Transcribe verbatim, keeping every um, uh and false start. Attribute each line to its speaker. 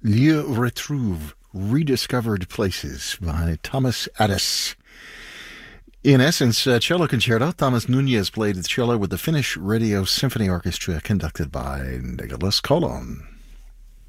Speaker 1: Lieu Retrouve, Rediscovered Places by Thomas Addis. In essence, a cello concerto. Thomas Nunez played the cello with the Finnish Radio Symphony Orchestra conducted by Nicholas Kolon.